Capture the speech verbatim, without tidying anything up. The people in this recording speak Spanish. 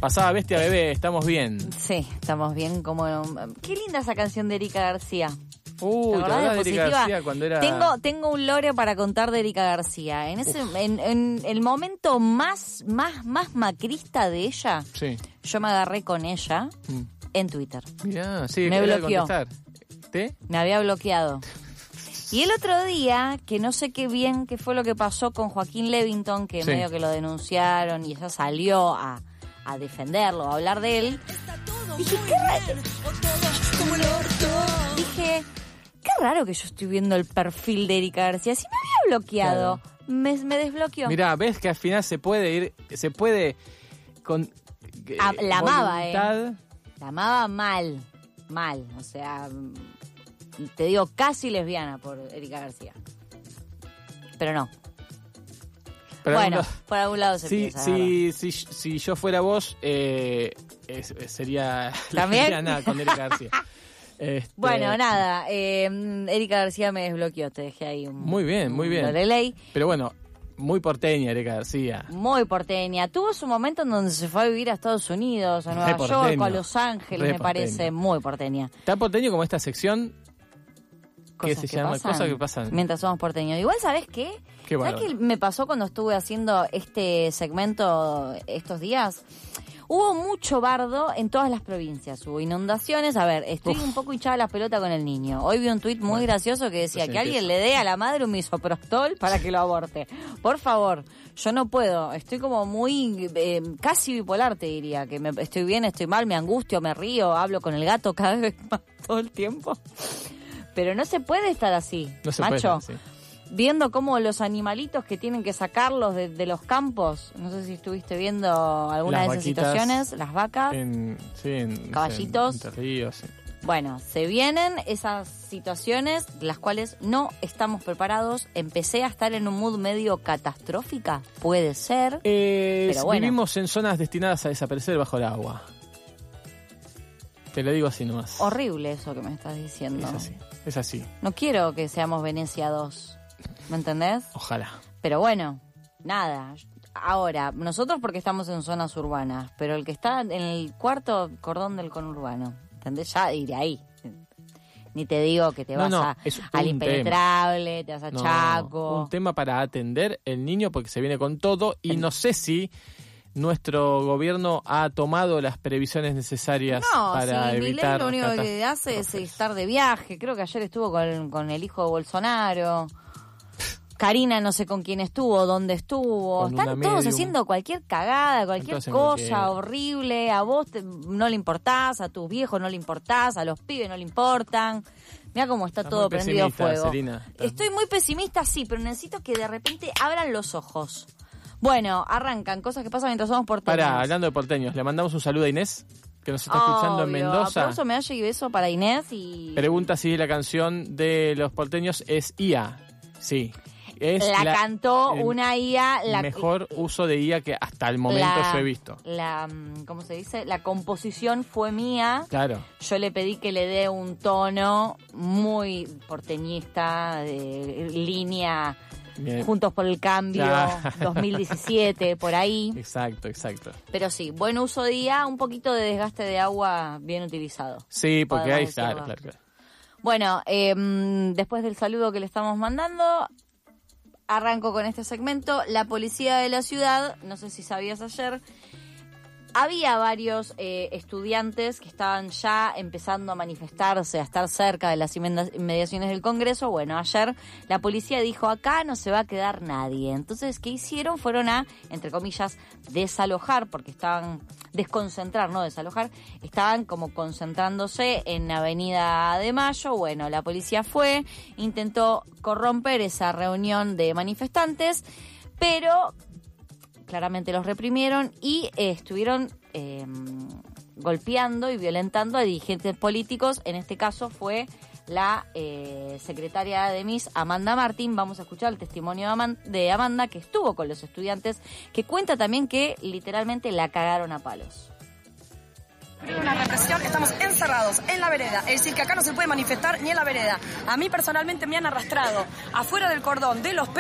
Pasaba Bestia Bebé, estamos bien. Sí, estamos bien. Como qué linda esa canción de Erika García. Uh, ¿te acordás de Erika García cuando era...? Tengo, tengo un lore para contar de Erika García. En ese, en, en el momento más, más, más macrista de ella, sí. Yo me agarré con ella mm. en Twitter. Mirá, sí, me bloqueó. ¿Te? Me había bloqueado. Y el otro día, que no sé qué bien qué fue lo que pasó con Joaquín Levington, que sí. medio que lo denunciaron y ella salió a, a defenderlo, a hablar de él. Dije, qué raro. Dije, qué raro que yo estoy viendo el perfil de Erika García. Si me había bloqueado, claro. me, me desbloqueó. Mirá, ves que al final se puede ir, se puede con eh, ah, la amaba, voluntad. eh. La amaba mal, mal, o sea, te digo casi lesbiana por Erika García. Pero no. Pero bueno, no, por algún lado se sí, empieza. Sí, sí, si, si yo fuera vos, eh, es, sería lesbiana con Erika García. Este... Bueno, nada, eh, Erika García me desbloqueó, te dejé ahí un... Muy bien, muy bien. De ley. Pero bueno, muy porteña Erika García. Muy porteña. Tuvo su momento en donde se fue a vivir a Estados Unidos, a Nueva Re York, porteño. a Los Ángeles, Re me porteño. parece, muy porteña. Tan porteño como esta sección... Cosas ¿Qué se que llama? Pasan Cosas que pasan. Mientras somos porteños. Igual, ¿sabés qué? Qué ¿Sabés qué me pasó cuando estuve haciendo este segmento estos días? Hubo mucho bardo en todas las provincias. Hubo inundaciones. A ver, estoy Uf. un poco hinchada la pelota con el niño. Hoy vi un tuit muy bueno, gracioso que decía que alguien le dé a la madre un misoprostol para que lo aborte. Por favor, yo no puedo. Estoy como muy, eh, casi bipolar, te diría. Que me, estoy bien, estoy mal, me angustio, me río, hablo con el gato cada vez más todo el tiempo. Pero no se puede estar así, no se macho. Puede, sí. Viendo cómo los animalitos que tienen que sacarlos de, de los campos, no sé si estuviste viendo alguna las de esas situaciones, las vacas, en, sí, en, caballitos. En, en ríos, sí. Bueno, se vienen esas situaciones, las cuales no estamos preparados. Empecé a estar en un mood medio catastrófica, puede ser. Eh, pero bueno. Vivimos en zonas destinadas a desaparecer bajo el agua. Te lo digo así nomás. Horrible eso que me estás diciendo. Es así, es así. No quiero que seamos Venecia dos, ¿me entendés? Ojalá. Pero bueno, nada. Ahora, nosotros porque estamos en zonas urbanas, pero el que está en el cuarto cordón del conurbano, ¿entendés? Ya iré ahí. Ni te digo que te no, vas no, a, es al Impenetrable, te vas a no, Chaco. Un tema para atender el niño porque se viene con todo y no sé si... Nuestro gobierno ha tomado las previsiones necesarias no, para sí, evitar... No, lo único que hace es estar de viaje. Creo que ayer estuvo con, con el hijo de Bolsonaro. Karina no sé con quién estuvo, dónde estuvo. Con Están todos medium. haciendo cualquier cagada, cualquier Entonces, cosa horrible. A vos te, no le importás, a tus viejos no le importás, a los pibes no le importan. Mira cómo está Estás todo prendido fuego. Selina. Estoy muy pesimista, sí, pero necesito que de repente abran los ojos. Bueno, arrancan cosas que pasan mientras somos porteños. Pará, hablando de porteños, le mandamos un saludo a Inés, que nos está Obvio. escuchando en Mendoza. Aplauso, medalla y beso para Inés y... Pregunta si la canción de los porteños es I A. Sí. Es la, la cantó una I A... El la, mejor uso de I A que hasta el momento la, yo he visto. La, ¿cómo se dice? La composición fue mía. Claro. Yo le pedí que le dé un tono muy porteñista, de línea... Bien. Juntos por el Cambio, claro. dos mil diecisiete, por ahí. Exacto, exacto. Pero sí, buen uso de I A, un poquito de desgaste de agua bien utilizado. Sí, porque hay, claro, claro, claro. Bueno, eh, después del saludo que le estamos mandando, arranco con este segmento. La policía de la ciudad, no sé si sabías ayer, había varios eh, estudiantes que estaban ya empezando a manifestarse, a estar cerca de las inmediaciones del Congreso. Bueno, ayer la policía dijo, acá no se va a quedar nadie. Entonces, ¿qué hicieron? Fueron a, entre comillas, desalojar, porque estaban, desconcentrar, no desalojar, estaban como concentrándose en Avenida de Mayo. Bueno, la policía fue, intentó corromper esa reunión de manifestantes, pero... claramente los reprimieron y eh, estuvieron eh, golpeando y violentando a dirigentes políticos. En este caso fue la eh, secretaria de M I S, Amanda Martín. Vamos a escuchar el testimonio de Amanda, de Amanda, que estuvo con los estudiantes, que cuenta también que literalmente la cagaron a palos. Una represión, estamos encerrados en la vereda, es decir que acá no se puede manifestar ni en la vereda. A mí personalmente me han arrastrado afuera del cordón de los